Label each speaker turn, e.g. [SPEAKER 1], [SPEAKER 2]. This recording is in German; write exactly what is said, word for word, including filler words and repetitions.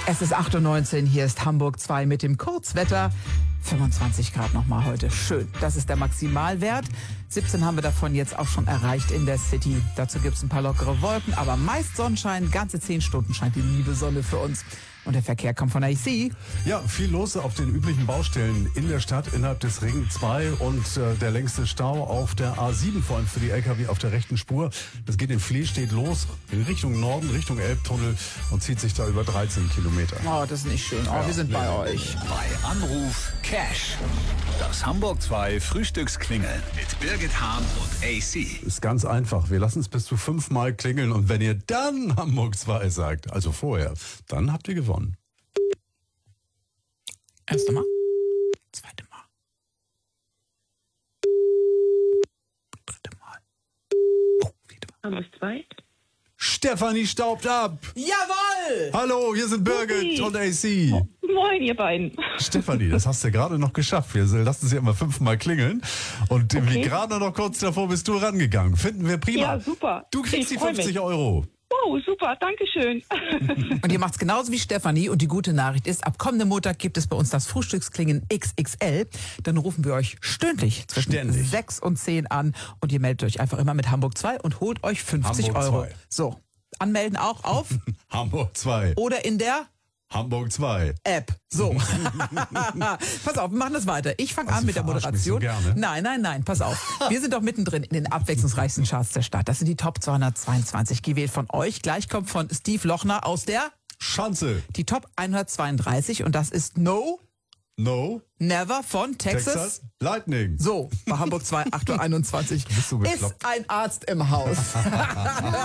[SPEAKER 1] Es ist acht Uhr neunzehn, hier ist Hamburg zwei mit dem Kurzwetter. fünfundzwanzig Grad nochmal heute. Schön. Das ist der Maximalwert. siebzehn haben wir davon jetzt auch schon erreicht in der City. Dazu gibt es ein paar lockere Wolken, aber meist Sonnenschein. Ganze zehn Stunden scheint die liebe Sonne für uns. Und der Verkehr kommt von A C.
[SPEAKER 2] Ja, viel los auf den üblichen Baustellen in der Stadt innerhalb des Ring zwei und äh, der längste Stau auf der A sieben, vor allem für die L K W auf der rechten Spur. Das geht in Flehstedt los, in Richtung Norden, Richtung Elbtunnel und zieht sich da über dreizehn Kilometer.
[SPEAKER 1] Oh, das ist nicht schön. Oh,
[SPEAKER 2] Ja,
[SPEAKER 1] wir sind
[SPEAKER 2] nee.
[SPEAKER 1] bei euch.
[SPEAKER 3] Bei Anruf Cash. Das Hamburg zwei Frühstücksklingeln mit Birgit Hahn und A C.
[SPEAKER 2] Ist ganz einfach. Wir lassen es bis zu fünfmal klingeln und wenn ihr dann Hamburg zwei sagt, also vorher, dann habt ihr gewonnen.
[SPEAKER 1] Erste Mal. Zweite Mal. Dritte Mal. Oh, vierte Mal.
[SPEAKER 4] Hamburg zwei.
[SPEAKER 2] Stefanie staubt ab.
[SPEAKER 1] Jawohl!
[SPEAKER 2] Hallo, hier sind Birgit
[SPEAKER 4] Supi.
[SPEAKER 2] und A C.
[SPEAKER 4] Moin, ihr beiden.
[SPEAKER 2] Stefanie, das hast du gerade noch geschafft. Wir lassen sie immer fünfmal klingeln. Und
[SPEAKER 4] Okay.
[SPEAKER 2] wie gerade noch kurz davor bist du rangegangen. Finden wir prima.
[SPEAKER 4] Ja, super.
[SPEAKER 2] Du kriegst
[SPEAKER 4] Ich
[SPEAKER 2] die
[SPEAKER 4] freu
[SPEAKER 2] fünfzig
[SPEAKER 4] mich.
[SPEAKER 2] Euro.
[SPEAKER 4] Wow, super, danke schön.
[SPEAKER 1] Und ihr macht's genauso wie Stefanie. Und die gute Nachricht ist, ab kommenden Montag gibt es bei uns das Frühstücksklingen X X L. Dann rufen wir euch stündlich zwischen
[SPEAKER 2] Ständig.
[SPEAKER 1] sechs und zehn an. Und ihr meldet euch einfach immer mit Hamburg zwei und holt euch fünfzig
[SPEAKER 2] Hamburg
[SPEAKER 1] Euro.
[SPEAKER 2] zwei.
[SPEAKER 1] So, anmelden auch auf
[SPEAKER 2] Hamburg zwei.
[SPEAKER 1] oder in der
[SPEAKER 2] Hamburg zwei.
[SPEAKER 1] App. So. Pass auf, wir machen das weiter. Ich fange
[SPEAKER 2] Also,
[SPEAKER 1] an mit der
[SPEAKER 2] verarsch mich so
[SPEAKER 1] Moderation.
[SPEAKER 2] gerne.
[SPEAKER 1] Nein, nein, nein, pass auf. Wir sind doch mittendrin in den abwechslungsreichsten Charts der Stadt. Das sind die Top zweihundertzweiundzwanzig, gewählt von euch. Gleich kommt von Steve Lochner aus der
[SPEAKER 2] Schanze.
[SPEAKER 1] die Top hundertzweiunddreißig und das ist No
[SPEAKER 2] No.
[SPEAKER 1] Never von Texas.
[SPEAKER 2] Texas. Lightning.
[SPEAKER 1] So, bei Hamburg zwei, acht Uhr einundzwanzig.
[SPEAKER 2] bist so
[SPEAKER 1] ist
[SPEAKER 2] bekloppt.
[SPEAKER 1] ein Arzt im Haus.